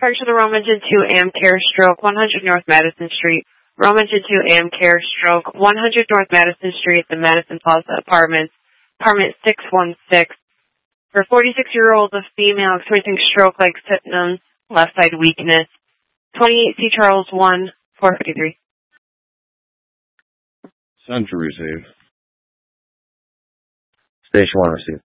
Charge to the Rome Engine 2 Amcare stroke 100 North Madison Street. Rome Engine 2 Amcare stroke 100 North Madison Street, the Madison Plaza Apartments, apartment 616. For 46-year-old, a female experiencing stroke-like symptoms, left side weakness. 28 C. Charles 1, 453. Send to receive. Station 1 received.